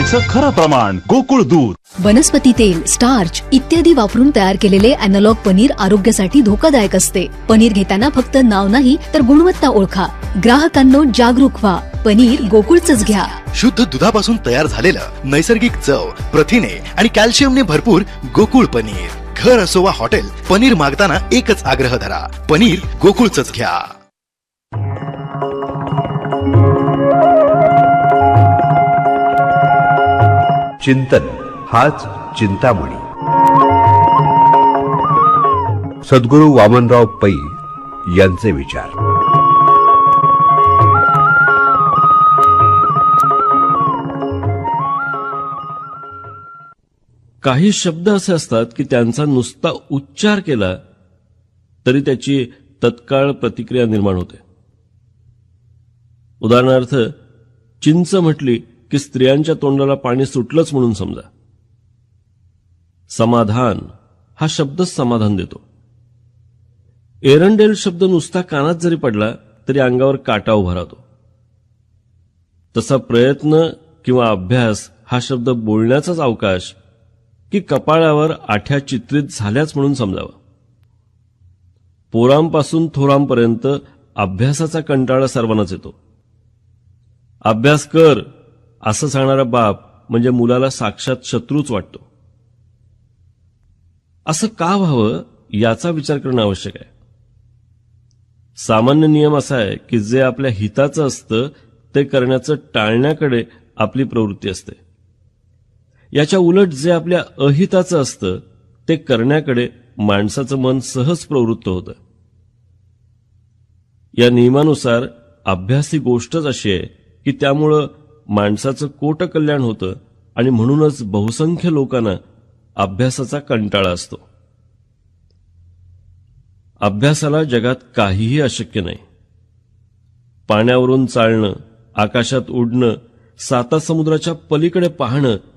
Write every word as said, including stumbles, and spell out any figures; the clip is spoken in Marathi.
दूधाचं खरं प्रमाण गोकुळ दूध. वनस्पती तेल, स्टार्च इत्यादी वापरून तयार केलेले अॅनालॉग पनीर आरोग्यासाठी धोकादायक असते. पनीर घेताना फक्त नाव नाही तर गुणवत्ता ओळखा. ग्राहकांनो जागरूक व्हा. पनीर गोकुळचंच घ्या. शुद्ध दुधापासून तयार झालेलं नैसर्गिक चव, प्रथिने आणि कॅल्शियमने भरपूर गोकुळ पनीर. घर असो वा हॉटेल, पनीर मागताना एकच आग्रह धरा, पनीर गोकुळचंच घ्या. चिंतन हाच चिंतामणी. सद्गुरू वामनराव पै यांचे विचार. काही शब्द असे असतात की त्यांचा नुसता उच्चार केला तरी त्याची तत्काळ प्रतिक्रिया निर्माण होते. उदाहरणार्थ, चिंच म्हटली की स्त्रियांच्या तोंडाला पाणी सुटलंच म्हणून समजा. समाधान हा शब्दच समाधान देतो. एरंडेल शब्द नुसता कानात जरी पडला तरी अंगावर काटा उभा राहतो. तसा प्रयत्न किंवा अभ्यास हा शब्द बोलण्याचाच अवकाश की कपाळावर आठ्या चित्रित झाल्याच म्हणून समजावा. पोरांपासून थोरांपर्यंत अभ्यासाचा कंटाळा सर्वांनाच येतो. अभ्यास कर असं सांगणारा बाप म्हणजे मुलाला साक्षात शत्रूच वाटतो. असं का व्हावं याचा विचार करणं आवश्यक आहे. सामान्य नियम असा आहे की जे आपल्या हिताचं असतं ते करण्याचं टाळण्याकडे आपली प्रवृत्ती असते. याच्या उलट जे आपल्या अहिताचं असतं ते करण्याकडे माणसाचं मन सहज प्रवृत्त होतं. या नियमानुसार अभ्यास ही गोष्टच अशी आहे की त्यामुळं माणसाचं कोटकल्याण होतं आणि म्हणूनच बहुसंख्य लोकांना अभ्यासाचा कंटाळा असतो. अभ्यासाला जगात काहीही अशक्य नाही. पाण्यावरून चालणं, आकाशात उडणं, साता समुद्राच्या पलीकडे पाहणं